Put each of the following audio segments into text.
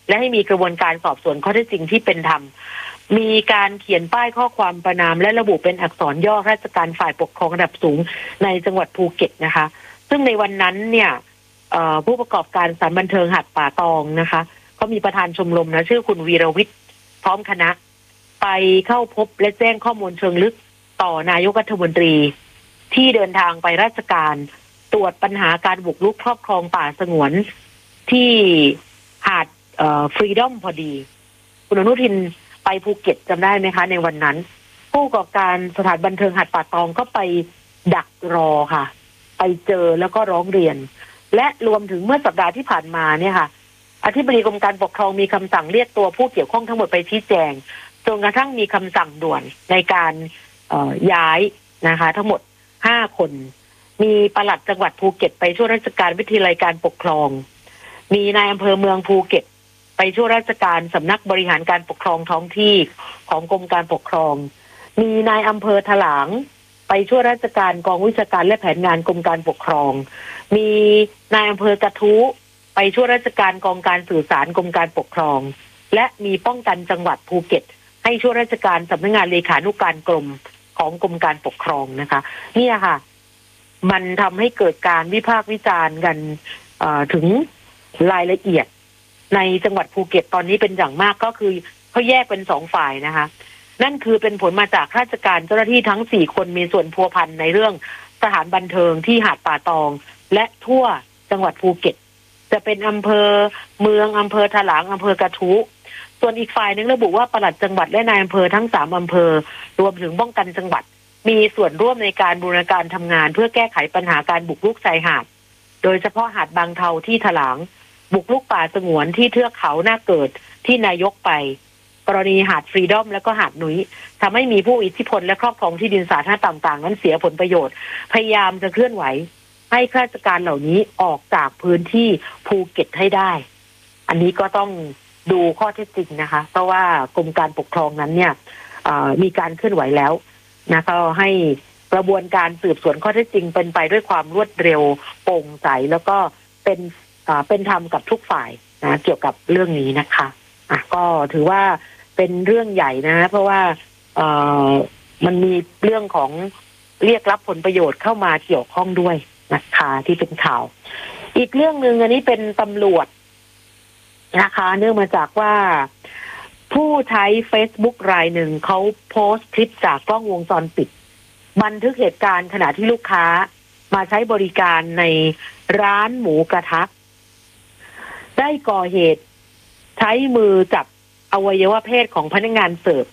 และให้มีกระบวนการสอบสวนข้อเท็จจริงที่เป็นธรรมมีการเขียนป้ายข้อความประณามและระบุเป็นอักษรย่อราชการฝ่ายปกครองระดับสูงในจังหวัดภูเก็ตนะคะซึ่งในวันนั้นเนี่ยผู้ประกอบการสถานบันเทิงหาดป่าตองนะคะก็มีประธานชมรมนะชื่อคุณวีรวิทย์พร้อมคณะไปเข้าพบและแจ้งข้อมูลเชิงลึกต่อนายกรัฐมนตรีที่เดินทางไปราชการตรวจปัญหาการบุกรุกครอบครองป่าสงวนที่หาดฟรีดอมพอดีคุณอนุทินไปภูเก็ตจำได้ไหมคะในวันนั้นผู้ประกอบการสถานบันเทิงหาดป่าตองก็ไปดักรอค่ะไปเจอแล้วก็ร้องเรียนและรวมถึงเมื่อสัปดาห์ที่ผ่านมาเนี่ยค่ะอธิบดีกรมการปกครองมีคำสั่งเรียกตัวผู้เกี่ยวข้องทั้งหมดไปชี้แจงจนกระทั่งมีคำสั่งด่วนในการย้ายนะคะทั้งหมด5 คนมีปลัดจังหวัดภูเก็ตไปช่วยราชการวิทยาลัยการปกครองมีนายอำเภอเมืองภูเก็ตไปช่วยราชการสำนักบริหารการปกครองท้องที่ของกรมการปกครองมีนายอำเภอถลางไปช่วยราชการกองวิชาการและแผนงานกรมการปกครองมีนายอำเภอกระทู้ไปช่วยราชการกองการสื่อสารกรมการปกครองและมีป้องกันจังหวัดภูเก็ตให้ช่วยราชการสำนักงานเลขานุการกรมของกรมการปกครองนะคะเนี่ยค่ะมันทำให้เกิดการวิพากษ์วิจารณ์กันถึงรายละเอียดในจังหวัดภูเก็ตตอนนี้เป็นอย่างมากก็คือเขาแยกเป็น2 ฝ่ายนะคะนั่นคือเป็นผลมาจากราชการเจ้าหน้าที่ทั้ง4 คนมีส่วนพัวพันในเรื่องสถานบันเทิงที่หาดป่าตองและทั่วจังหวัดภูเก็ตจะเป็นอำเภอเมืองอำเภอถลางอำเภอกระทู้ส่วนอีกฝ่ายนึงระบุว่าปลัดจังหวัดและนายอำเภอทั้ง3 อำเภอรวมถึงป้องกันจังหวัดมีส่วนร่วมในการบูรณาการทำงานเพื่อแก้ไขปัญหาการบุกรุกชายหาดโดยเฉพาะหาดบางเทาที่ถลางบุกรุกป่าสงวนที่เทือกเขาหน้าเกิดที่นายกไปกรณีหาดฟรีดอมและก็หาดหนุยทำให้มีผู้อิทธิพลและครอบครองที่ดินสาธารณะต่างๆนั้นเสียผลประโยชน์พยายามจะเคลื่อนไหวให้ข้าราชการเหล่านี้ออกจากพื้นที่ภูเก็ตให้ได้อันนี้ก็ต้องดูข้อเท็จจริงนะคะเพราะว่ากรมการปกครองนั้นเนี่ยมีการเคลื่อนไหวแล้วนะก็ให้กระบวนการสืบสวนข้อเท็จจริงเป็นไปด้วยความรวดเร็วโปร่งใสแล้วก็เป็นธรรมกับทุกฝ่ายนะเกี่ยวกับเรื่องนี้นะคะก็ถือว่าเป็นเรื่องใหญ่นะเพราะว่ามันมีเรื่องของเรียกรับผลประโยชน์เข้ามาเกี่ยวข้องด้วยนะคะที่เป็นข่าวอีกเรื่องนึงอันนี้เป็นตำรวจนะคะเนื่องมาจากว่าผู้ใช้ Facebook รายหนึ่งเขาโพสต์คลิปจากกล้องวงจรปิดบันทึกเหตุการณ์ขณะที่ลูกค้ามาใช้บริการในร้านหมูกระทะได้ก่อเหตุใช้มือจับอวัยวะเพศของพนักงานเสิร์ฟ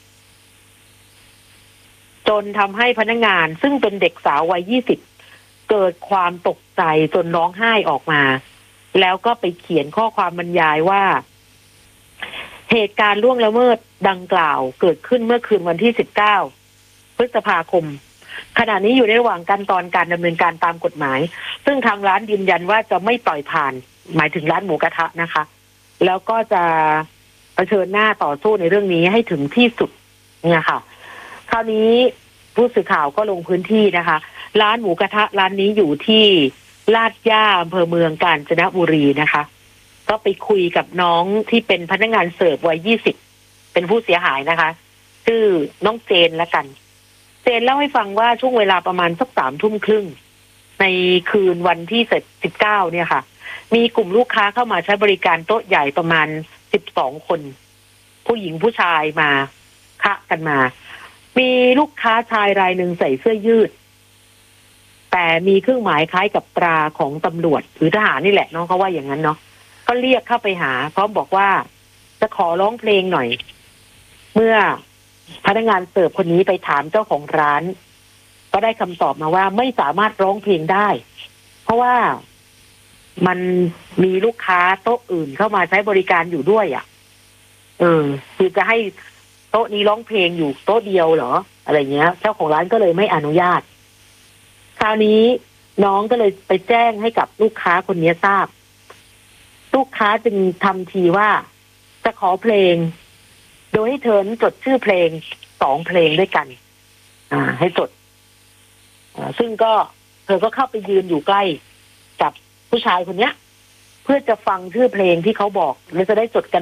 จนทำให้พนักงานซึ่งเป็นเด็กสาววัย20เกิดความตกใจจนร้องไห้ออกมาแล้วก็ไปเขียนข้อความบรรยายว่าเหตุการณ์ล่วงละเมิดดังกล่าวเกิดขึ้นเมื่อคืนวันที่19 พฤษภาคมขณะนี้อยู่ในระหว่างขั้นตอนการดำเนินการตามกฎหมายซึ่งทางร้านยืนยันว่าจะไม่ปล่อยผ่านหมายถึงร้านหมูกระทะนะคะแล้วก็จะเผชิญหน้าต่อสู้ในเรื่องนี้ให้ถึงที่สุดเนี่ยค่ะคราวนี้ผู้สื่อข่าวก็ลงพื้นที่นะคะร้านหมูกระทะร้านนี้อยู่ที่ลาดย่าอำเภอเมืองกาญจนบุรีนะคะก็ไปคุยกับน้องที่เป็นพนักงานเสิร์ฟวัย20เป็นผู้เสียหายนะคะชื่อน้องเจนละกันเจนเล่าให้ฟังว่าช่วงเวลาประมาณสัก21:30ในคืนวันที่19เนี่ยค่ะมีกลุ่มลูกค้าเข้ามาใช้บริการโต๊ะใหญ่ประมาณ12 คนผู้หญิงผู้ชายมาคะกันมามีลูกค้าชายรายหนึ่งใส่เสื้อยืดแต่มีเครื่องหมายคล้ายกับตราของตำรวจหรือทหารนี่แหละน้องเขาว่าอย่างนั้นเนาะก็เรียกเข้าไปหาพร้อมบอกว่าจะขอร้องเพลงหน่อยเมื่อพนักงานเสิร์ฟคนนี้ไปถามเจ้าของร้านก็ได้คำตอบมาว่าไม่สามารถร้องเพลงได้เพราะว่ามันมีลูกค้าโต๊ะอื่นเข้ามาใช้บริการอยู่ด้วยคือจะให้โต๊ะนี้ร้องเพลงอยู่โต๊ะเดียวเหรออะไรเงี้ยเจ้าของร้านก็เลยไม่อนุญาตคราวนี้น้องก็เลยไปแจ้งให้กับลูกค้าคนนี้ทราบลูกค้าจึงทำทีว่าจะขอเพลงโดยให้เธอจดชื่อเพลง2 เพลงด้วยกันให้จดซึ่งก็เธอก็เข้าไปยืนอยู่ใกล้กับผู้ชายคนนี้เพื่อจะฟังชื่อเพลงที่เขาบอกและจะได้จดกัน